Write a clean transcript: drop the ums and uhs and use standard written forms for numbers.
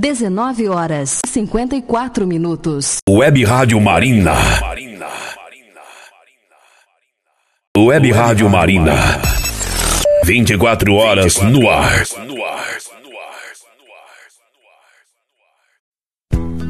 19h54. Web Rádio Marina. Web Rádio Marina. 24 horas no ar.